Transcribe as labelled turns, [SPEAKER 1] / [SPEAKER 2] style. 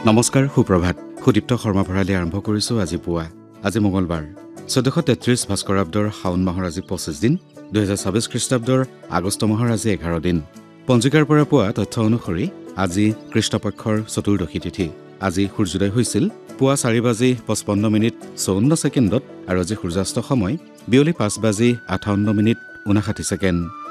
[SPEAKER 1] নমস্কাৰ, সুপ্ৰভাত। সুদীপ্ত শৰ্মা ভৰালী আৰম্ভ কৰিছোঁ আজি পুৱা। আজি মঙলবাৰ ১৪৩৩ ভাস্কৰাব্দৰ শাওণ মাহৰ আজি ২৫ দিন, ২০২৬ খ্ৰীষ্টাব্দৰ আগষ্ট মাহৰ আজি ১১ দিন। পঞ্জিকাৰ পৰা পোৱা তথ্য অনুসৰি আজি কৃষ্ণপক্ষৰ চতুৰ্দশী তিথি। আজি সূৰ্যোদয় হৈছিল পুৱা 4:55:54 আৰু আজি সূৰ্যাস্ত সময় বিয়লি 5:58:59।